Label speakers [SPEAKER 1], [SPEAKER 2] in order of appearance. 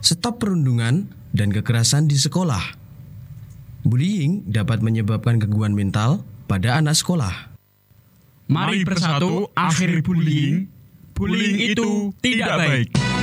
[SPEAKER 1] Stop perundungan dan kekerasan di sekolah. Bullying dapat menyebabkan gangguan mental pada anak sekolah.
[SPEAKER 2] Mari bersatu akhiri bullying. Bullying itu tidak baik.